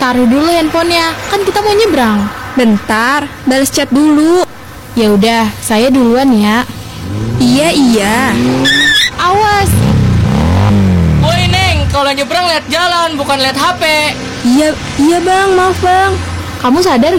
Taruh dulu handphonenya, kan kita mau nyebrang. Bentar, balas chat dulu. Ya udah, saya duluan ya. Iya. Awas. Woi Neng, kalau nyebrang lihat jalan, bukan lihat HP. Iya bang, maaf bang. Kamu sadar